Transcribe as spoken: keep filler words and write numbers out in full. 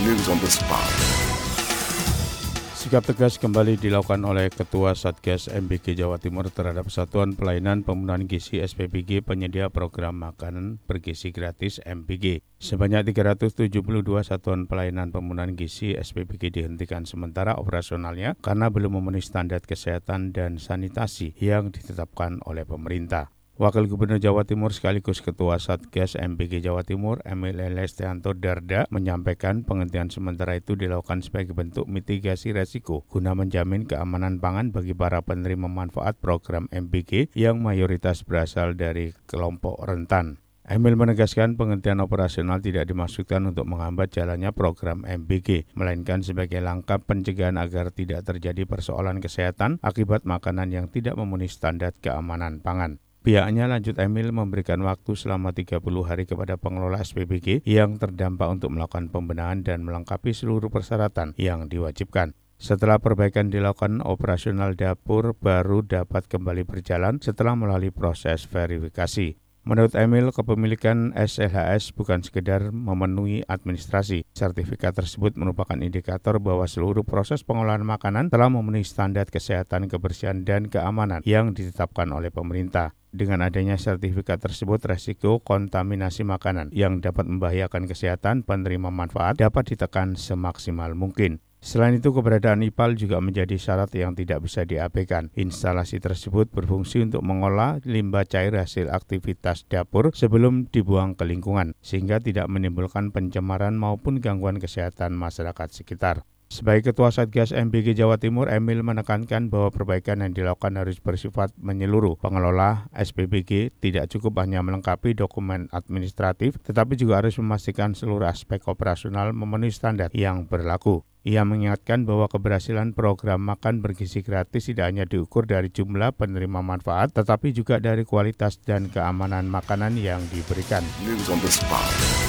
News on the spot. Sikap tegas kembali dilakukan oleh Ketua Satgas M B G Jawa Timur terhadap Satuan Pelayanan Pemenuhan Gizi S P B G penyedia program makanan bergizi gratis M B G. Sebanyak tiga ratus tujuh puluh dua Satuan Pelayanan Pemenuhan Gizi S P B G dihentikan sementara operasionalnya karena belum memenuhi standar kesehatan dan sanitasi yang ditetapkan oleh pemerintah. Wakil Gubernur Jawa Timur sekaligus Ketua Satgas M B G Jawa Timur Emil Lestianto Darda menyampaikan penghentian sementara itu dilakukan sebagai bentuk mitigasi resiko guna menjamin keamanan pangan bagi para penerima manfaat program M B G yang mayoritas berasal dari kelompok rentan. Emil menegaskan penghentian operasional tidak dimaksudkan untuk menghambat jalannya program M B G, melainkan sebagai langkah pencegahan agar tidak terjadi persoalan kesehatan akibat makanan yang tidak memenuhi standar keamanan pangan. Pihaknya lanjut Emil memberikan waktu selama tiga puluh hari kepada pengelola S P B G yang terdampak untuk melakukan pembenahan dan melengkapi seluruh persyaratan yang diwajibkan. Setelah perbaikan dilakukan, operasional dapur baru dapat kembali berjalan setelah melalui proses verifikasi. Menurut Emil, kepemilikan S L H S bukan sekedar memenuhi administrasi. Sertifikat tersebut merupakan indikator bahwa seluruh proses pengolahan makanan telah memenuhi standar kesehatan, kebersihan, dan keamanan yang ditetapkan oleh pemerintah. Dengan adanya sertifikat tersebut, resiko kontaminasi makanan yang dapat membahayakan kesehatan penerima manfaat dapat ditekan semaksimal mungkin. Selain itu, keberadaan I P A L juga menjadi syarat yang tidak bisa diabaikan. Instalasi tersebut berfungsi untuk mengolah limbah cair hasil aktivitas dapur sebelum dibuang ke lingkungan, sehingga tidak menimbulkan pencemaran maupun gangguan kesehatan masyarakat sekitar. Sebagai Ketua Satgas M B G Jawa Timur, Emil menekankan bahwa perbaikan yang dilakukan harus bersifat menyeluruh. Pengelola S P B G tidak cukup hanya melengkapi dokumen administratif, tetapi juga harus memastikan seluruh aspek operasional memenuhi standar yang berlaku. Ia mengingatkan bahwa keberhasilan program makan bergizi gratis tidak hanya diukur dari jumlah penerima manfaat, tetapi juga dari kualitas dan keamanan makanan yang diberikan. News on the spot.